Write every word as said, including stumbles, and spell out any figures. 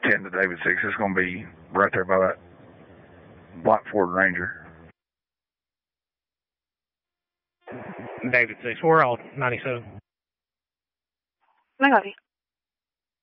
ten to David six. It's going to be right there by that black Ford Ranger. David six, we're all ninety-seven. Negative.